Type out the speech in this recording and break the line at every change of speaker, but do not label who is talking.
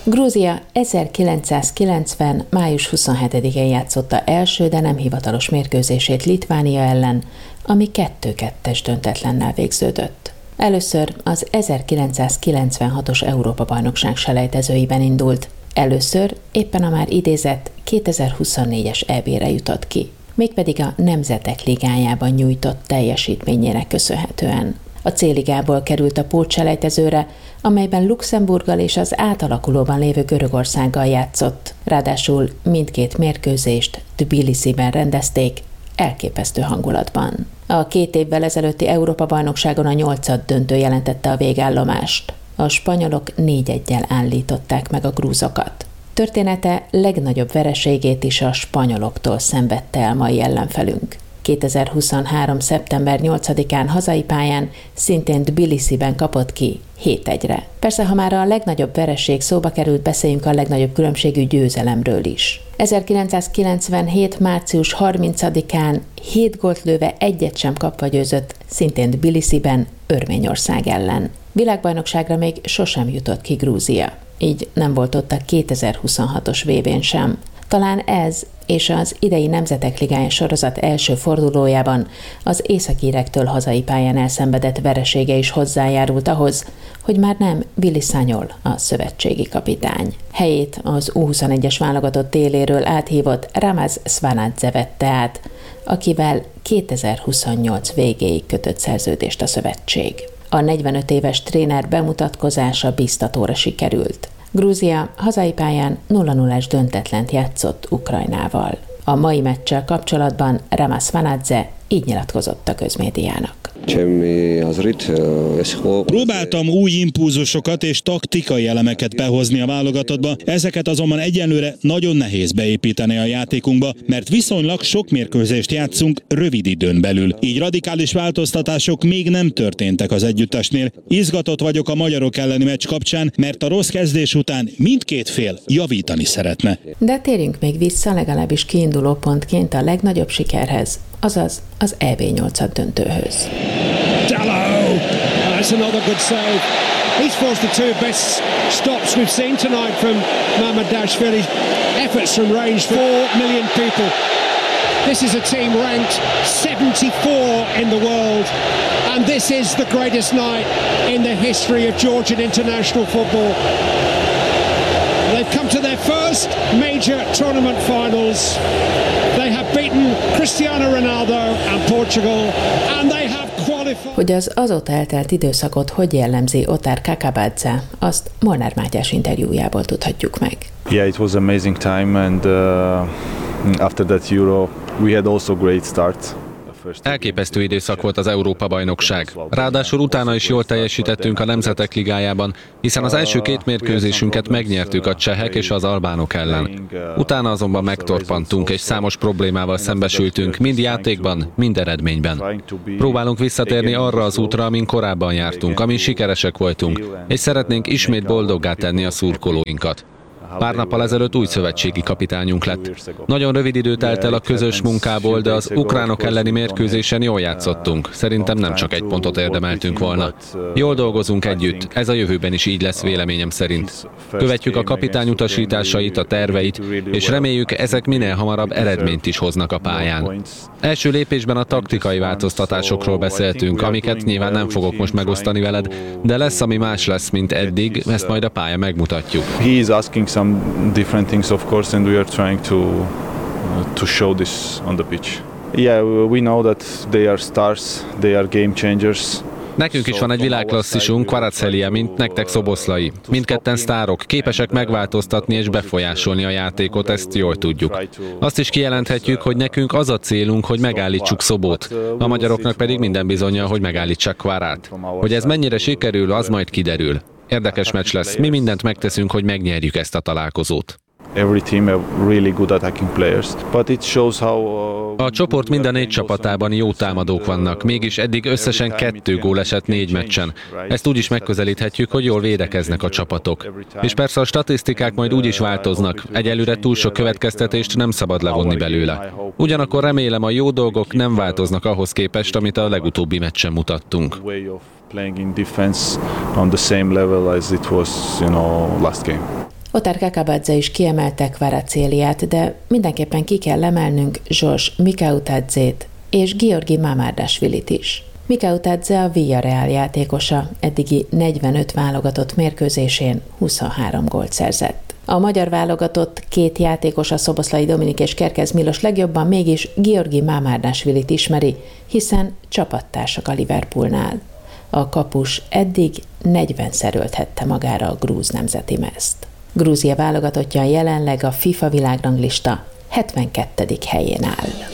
Grúzia 1990. május 27-én játszotta első, de nem hivatalos mérkőzését Litvánia ellen, ami 2-2-es döntetlennel végződött. Először az 1996-os Európa-bajnokság selejtezőiben indult, először éppen a már idézett 2024-es EB-re jutott ki, mégpedig a Nemzetek Ligájában nyújtott teljesítményének köszönhetően. A C-ligából került a pótselejtezőre, amelyben Luxemburggal és az átalakulóban lévő Görögországgal játszott. Ráadásul mindkét mérkőzést Tbilisiben rendezték, elképesztő hangulatban. A 2 évvel ezelőtti Európa-bajnokságon a 8. döntő jelentette a végállomást. A spanyolok 4-1-jel állították meg a grúzokat. Története legnagyobb vereségét is a spanyoloktól szenvedte el mai ellenfelünk. 2023. szeptember 8-án hazai pályán szintén Tbilisiben kapott ki 7-1-re. Persze, ha már a legnagyobb vereség szóba került, beszéljünk a legnagyobb különbségű győzelemről is. 1997. március 30-án 7 gólt lőve egyet sem kapva győzött, szintén Tbilisiben Örményország ellen. Világbajnokságra még sosem jutott ki Grúzia, így nem volt ott a 2026-os VB-n sem. Talán ez és az idei Nemzetek Ligája sorozat első fordulójában az északírektől hazai pályán elszenvedett veresége is hozzájárult ahhoz, hogy már nem Willy Sagnol a szövetségi kapitány. Helyét az U21-es válogatott téléről áthívott Ramaz Svanadze vette át, akivel 2028 végéig kötött szerződést a szövetség. A 45 éves tréner bemutatkozása biztatóra sikerült. Grúzia hazai pályán 0-0-es döntetlent játszott Ukrajnával. A mai meccsel kapcsolatban Ramaz Svanadze így nyilatkozott a közmédiának.
Próbáltam új impulzusokat és taktikai elemeket behozni a válogatottba, ezeket azonban egyenlőre nagyon nehéz beépíteni a játékunkba, mert viszonylag sok mérkőzést játszunk rövid időn belül. Így radikális változtatások még nem történtek az együttesnél. Izgatott vagyok a magyarok elleni meccs kapcsán, mert a rossz kezdés után mindkét fél javítani szeretne.
De térjünk még vissza legalábbis kiinduló pontként a legnagyobb sikerhez, azaz az EB8 döntőhöz.
Dalot! That's another good save. He's forced the two best stops we've seen tonight from Mamardashvili. Efforts from range, 4 million people. This is a team ranked 74 in the world, and this is the greatest night in the history of Georgian international football. They've come to their first major tournament finals. They have beaten Cristiano Ronaldo and Portugal, and they have qualified.
Hogy az azóta eltelt időszakot hogy jellemzi Otar Kakabadze, azt Molnár Mátyás interjújából tudhatjuk meg.
Yeah, it was amazing time, and after that Euro, we had also great start.
Elképesztő időszak volt az Európa-bajnokság. Ráadásul utána is jól teljesítettünk a Nemzetek Ligájában, hiszen az első 2 mérkőzésünket megnyertük a csehek és az albánok ellen. Utána azonban megtorpantunk, és számos problémával szembesültünk, mind játékban, mind eredményben. Próbálunk visszatérni arra az útra, amin korábban jártunk, amin sikeresek voltunk, és szeretnénk ismét boldoggá tenni a szurkolóinkat. Pár nappal ezelőtt új szövetségi kapitányunk lett. Nagyon rövid idő telt el a közös munkából, de az ukránok elleni mérkőzésen jól játszottunk. Szerintem nem csak 1 pontot érdemeltünk volna. Jól dolgozunk együtt, ez a jövőben is így lesz véleményem szerint. Követjük a kapitány utasításait, a terveit, és reméljük, ezek minél hamarabb eredményt is hoznak a pályán. Első lépésben a taktikai változtatásokról beszéltünk, amiket nyilván nem fogok most megosztani veled, de lesz, ami más lesz, mint eddig, ezt majd a pálya megmutatjuk.
Some different things, of course, and we are trying to show this on the pitch. Yeah, we know that they are stars, they are game changers.
Nekünk is van egy világklasszisunk, Kvaratskhelia, mint nektek Szoboszlai. Mindketten sztárok, képesek megváltoztatni és befolyásolni a játékot, ezt jól tudjuk. Azt is kijelenthetjük, hogy nekünk az a célunk, hogy megállítsuk Szobót. A magyaroknak pedig minden bizonnyal, hogy megállítsák Kvarát. Hogy ez mennyire sikerül, az majd kiderül. Érdekes meccs lesz. Mi mindent megteszünk, hogy megnyerjük ezt a találkozót. A csoport minden 4 csapatában jó támadók vannak, mégis eddig összesen 2 gól esett 4 meccsen. Ezt úgy is megközelíthetjük, hogy jól védekeznek a csapatok. És persze a statisztikák majd úgy is változnak, egyelőre túl sok következtetést nem szabad levonni belőle. Ugyanakkor remélem, a jó dolgok nem változnak ahhoz képest, amit a legutóbbi meccsen mutattunk.
Playing in defense on the same level as it was, last game.
Otar Kakabadze is kiemelte Kvaratskhelia-t, de mindenképpen ki kell emelnünk Zsors Mikautadzét és Giorgi Mamardashvilit is. Mikautadze a Villarreal játékosa, eddigi 45 válogatott mérkőzésén 23 gólt szerzett. A magyar válogatott két játékosa, Szoboszlai Dominik és Kerkez Milos legjobban mégis Giorgi Mamardashvilit ismeri, hiszen csapattársak a Liverpoolnál. A kapus eddig 40-szer ölthette magára a grúz nemzeti mezt. Grúzia válogatottja jelenleg a FIFA világranglista 72. helyén áll.